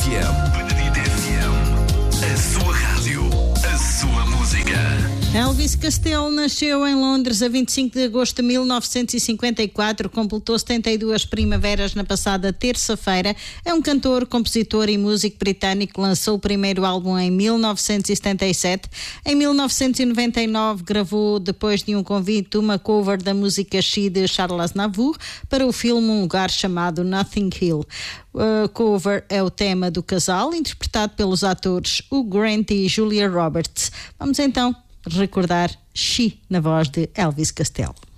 FM. Benedito FM. A sua rádio, a sua música. Elvis Costello nasceu em Londres a 25 de agosto de 1954, completou 72 primaveras na passada terça-feira. É um cantor, compositor e músico britânico, lançou o primeiro álbum em 1977. Em 1999 gravou, depois de um convite, uma cover da música She de Charles Aznavour para o filme Um Lugar Chamado Notting Hill. A cover é o tema do casal, interpretado pelos atores Hugh Grant e Julia Roberts. Vamos então recordar She na voz de Elvis Costello.